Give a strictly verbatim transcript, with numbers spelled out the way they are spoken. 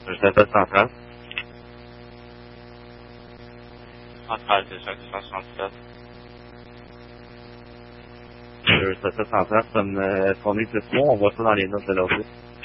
Je t'appelle central. Centrale de Jacques soixante-sept. Je t'appelle central, comme euh, qu'on est plus moi, on voit ça dans les notes de l'autre.